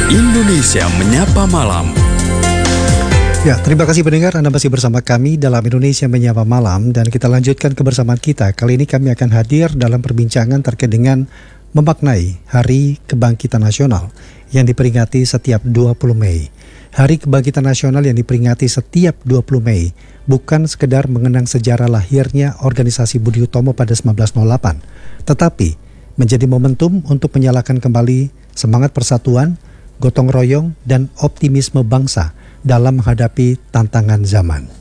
Indonesia Menyapa Malam. Ya, terima kasih pendengar, Anda masih bersama kami dalam Indonesia Menyapa Malam dan kita lanjutkan kebersamaan kita. Kali ini kami akan hadir dalam perbincangan terkait dengan memaknai Hari Kebangkitan Nasional yang diperingati setiap 20 Mei. Hari Kebangkitan Nasional yang diperingati setiap 20 Mei bukan sekedar mengenang sejarah lahirnya organisasi Budi Utomo pada 1908, tetapi menjadi momentum untuk menyalakan kembali semangat persatuan, gotong royong, dan optimisme bangsa dalam menghadapi tantangan zaman.